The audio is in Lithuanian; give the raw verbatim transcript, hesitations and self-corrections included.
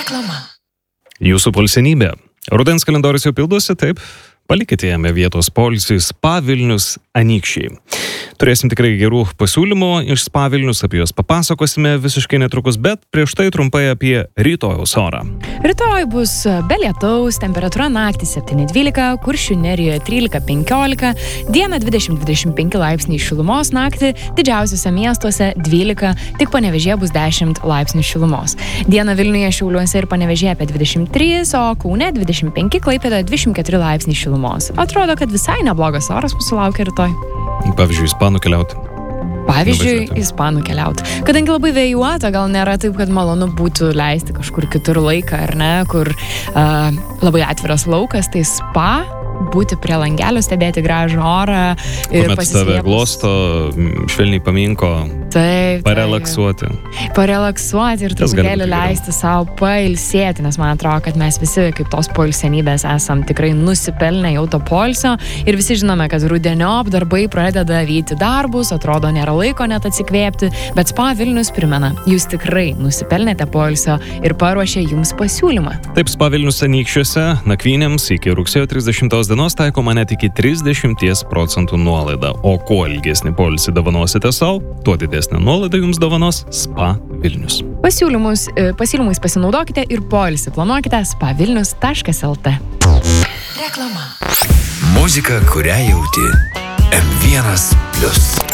Reklama. Jūsų poilsienybė. Rudens kalendorius jau pildosi, taip? Palikite jame vietos poilsiui Spa Vilnius Anykščiai. Turėsim tikrai gerų pasiūlymų iš Spa Vilnius, apie juos papasakosime visiškai netrukus, bet prieš tai trumpai apie rytojaus orą. Rytoj bus be lietaus, temperatūra naktį septyni dvylika, Kuršių Nerijoje trylika penkiolika, dieną dvidešimt dvidešimt penki laipsniai šilumos, naktį didžiausiuose miestuose dvylika, tik Panevėžyje bus dešimt laipsnių šilumos. Dieną Vilniuje, Šiauliuose ir Panevėžyje apie dvidešimt trys, o Kaune dvidešimt penki, Klaipėdoje dvidešimt keturi laipsniai šilumos. Atrodo, kad visai neblogas oras mūsų laukia rytoj. Pavyzdžiui, Ispanų keliauti. Pavyzdžiui, Ispanų keliauti. Kadangi labai vėjuota, gal nėra taip, kad malonu būtų leisti kažkur kitur laiką, ar ne, kur uh, labai atviras laukas, tai spa, būti prie langelio, stebėti gražų orą ir pasislėpus. Kuomet tave glosto, švelniai paminko, taip, parelaksuoti. Parelaksuoti ir truputėlį leisti savo pailsėti, nes man atrodo, kad mes visi kaip tos poilsienybės esam tikrai nusipelnę jau to poilsio ir visi žinome, kad rudeniop darbai pradeda vyti darbus, atrodo nėra laiko net atsikvėpti, bet Spa Vilnius primena, jūs tikrai nusipelnėte poilsio ir paruošė jums pasiūlymą. Taip, Spa Vilnius Anykščiuose nakvynėms iki rugsėjo trisdešimtos dienos taikoma net iki trisdešimt procentų nuolaida, o kuo ilgesnį poilsį dovanosite savo, tuo didesnė nuolaida jums dovanos Spa Vilnius. Pasiūlymus, pasiūlymais pasinaudokite ir poilsį planuokite spa vilnius taškas el tė. Reklama. Muzika, kurią jauti. em vienas plius.